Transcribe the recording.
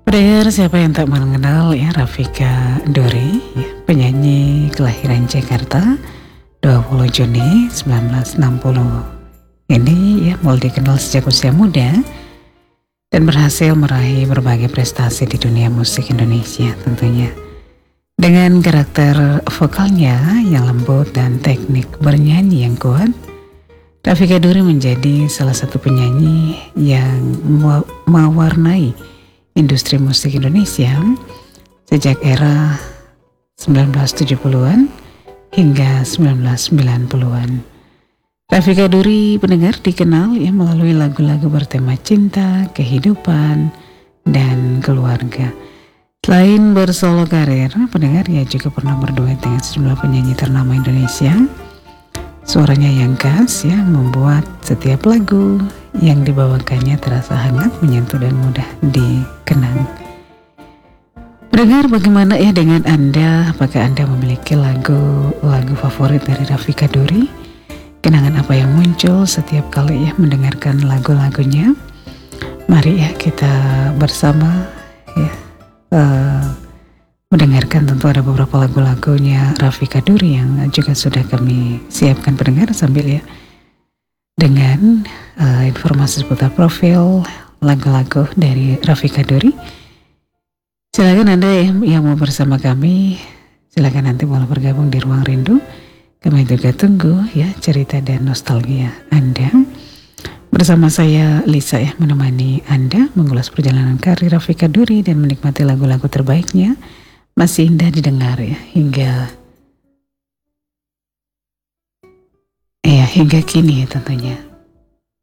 Pendengar, siapa yang tak mengenal ya Rafika Dori, ya, penyanyi kelahiran Jakarta 20 Juni 1960. Ini ya mulai dikenal sejak usia muda dan berhasil meraih berbagai prestasi di dunia musik Indonesia tentunya. Dengan karakter vokalnya yang lembut dan teknik bernyanyi yang kuat, Rafika Duri menjadi salah satu penyanyi yang mewarnai industri musik Indonesia sejak era 1970-an hingga 1990-an. Rafika Duri, pendengar, dikenal ya melalui lagu-lagu bertema cinta, kehidupan, dan keluarga. Selain bersolo karir, pendengar ya juga pernah berduet dengan sejumlah penyanyi ternama Indonesia. Suaranya yang khas ya membuat setiap lagu yang dibawakannya terasa hangat, menyentuh, dan mudah dikenang. Pendengar, bagaimana ya dengan Anda? Apakah Anda memiliki lagu favorit dari Rafika Duri? Kenangan apa yang muncul setiap kali ya mendengarkan lagu-lagunya? Mari ya kita bersama ya mendengarkan. Tentu ada beberapa lagu-lagunya Rafika Duri yang juga sudah kami siapkan, pendengar, sambil ya dengan informasi seputar profil lagu-lagu dari Rafika Duri. Silakan Anda yang mau bersama kami, silakan nanti boleh bergabung di Ruang Rindu. Kami juga tunggu ya cerita dan nostalgia Anda. Bersama saya Lisa ya menemani Anda mengulas perjalanan karir Rafika Duri dan menikmati lagu-lagu terbaiknya. Masih indah didengar ya hingga kini ya tentunya.